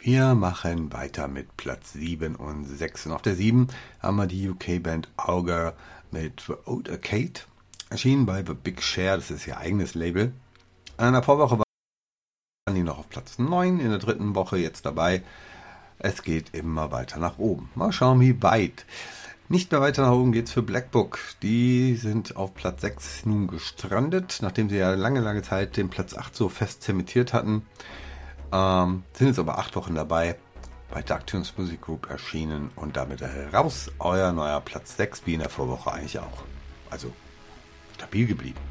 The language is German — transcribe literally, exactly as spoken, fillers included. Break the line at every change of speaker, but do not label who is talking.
Wir machen weiter mit Platz sieben und sechs. Und auf der sieben haben wir die U K-Band Auger mit The Old Arcade. Erschienen bei The Big Share, das ist ihr eigenes Label. In der Vorwoche waren die noch auf Platz neun, in der dritten Woche jetzt dabei. Es geht immer weiter nach oben. Mal schauen, wie weit. Nicht mehr weiter nach oben geht's für Black Book. Die sind auf Platz sechs nun gestrandet, nachdem sie ja lange, lange Zeit den Platz acht so fest zementiert hatten. Ähm, sind jetzt aber acht Wochen dabei, bei Darktunes Music Group erschienen und damit raus euer neuer Platz sechs, wie in der Vorwoche eigentlich auch. Also stabil geblieben.